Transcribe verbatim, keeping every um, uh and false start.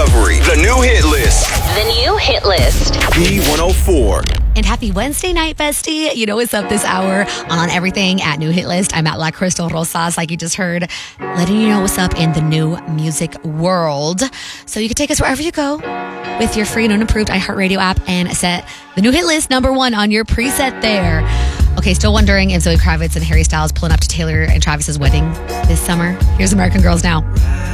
Discovery, the new hit list. The new hit list. B one oh four. And happy Wednesday night, bestie. You know what's up this hour on everything at New Hit List. I'm at La Crystal Rosas, like you just heard, letting you know what's up in the new music world. So you can take us wherever you go with your free and unapproved iHeartRadio app and set the New Hit List number one on your preset there. Okay, still wondering if Zoe Kravitz and Harry Styles pulling up to Taylor and Travis's wedding this summer? Here's American Girls now.